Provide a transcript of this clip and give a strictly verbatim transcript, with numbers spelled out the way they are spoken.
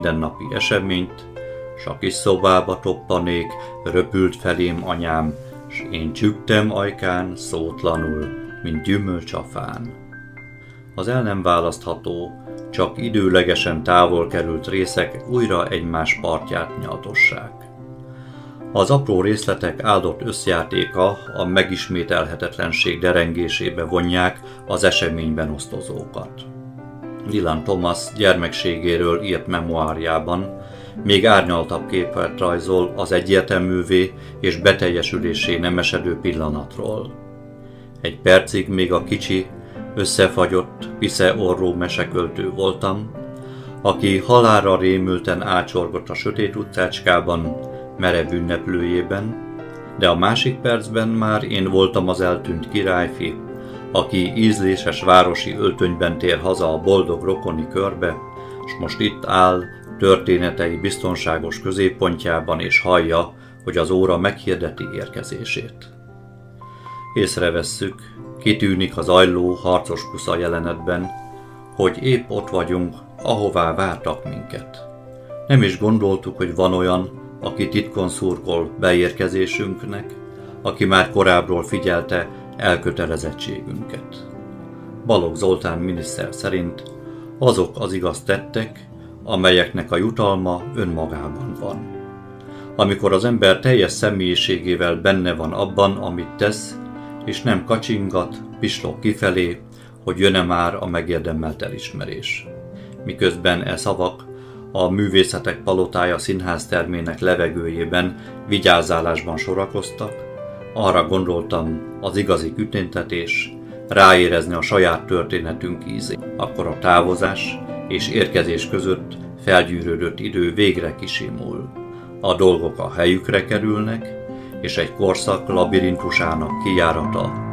mindennapi eseményt, s a kis szobába toppanék, röpült felém anyám, s én csügtem ajkán szótlanul, mint gyümölcs a fán. Az el nem választható, csak időlegesen távol került részek újra egymás partját nyaltossák. Az apró részletek áldott összjátéka a megismételhetetlenség derengésébe vonják az eseményben osztozókat. Dylan Thomas gyermekségéről írt memoárjában még árnyaltabb képet rajzol az egyértelművé és beteljesülésé nem esedő pillanatról. Egy percig még a kicsi, összefagyott, pisze-orró meseköltő voltam, aki halálra rémülten ácsorgott a sötét utcácskában, merev ünneplőjében, de a másik percben már én voltam az eltűnt királyfi, aki ízléses városi öltönyben tér haza a boldog rokoni körbe, s most itt áll történetei biztonságos középpontjában és hallja, hogy az óra meghirdeti érkezését. Észrevesszük, kitűnik a zajló, harcos kusza jelenetben, hogy épp ott vagyunk, ahová vártak minket. Nem is gondoltuk, hogy van olyan, aki titkon szurkol beérkezésünknek, aki már korábbról figyelte elkötelezettségünket. Balogh Zoltán miniszter szerint azok az igaz tettek, amelyeknek a jutalma önmagában van. Amikor az ember teljes személyiségével benne van abban, amit tesz, és nem kacsingat, pislog kifelé, hogy jön-e már a megérdemelt elismerés. Miközben e szavak a Művészetek Palotája színháztermének levegőjében vigyázálásban sorakoztak, arra gondoltam, az igazi küténytetés, ráérezni a saját történetünk ízét. Akkor a távozás és érkezés között felgyűrődött idő végre kisimul. A dolgok a helyükre kerülnek, és egy korszak labirintusának kijárata